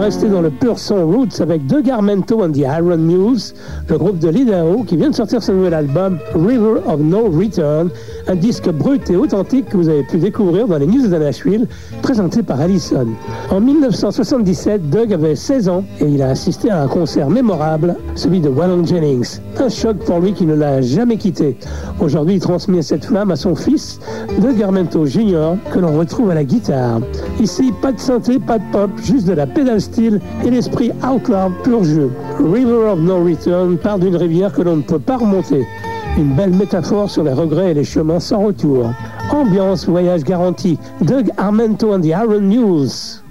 rester dans le pur son roots avec Doug Armento and the Iron Mules, le groupe de l'Idaho qui vient de sortir son nouvel album River of No Return, un disque brut et authentique que vous avez pu découvrir dans les news de Nashville, présenté par Allison. En 1977, Doug avait 16 ans et il a assisté à un concert mémorable, celui de Waylon Jennings. Un choc pour lui qui ne l'a jamais quitté. Aujourd'hui, il transmet cette flamme à son fils, Doug Armento Jr., que l'on retrouve à la guitare. Ici, pas de synthé, pas de pop, juste de la pédale steel et l'esprit outlaw pur jeu. River of No Return part d'une rivière que l'on ne peut pas remonter. Une belle métaphore sur les regrets et les chemins sans retour. Ambiance, voyage garanti. Doug Armento and the Iron Mules.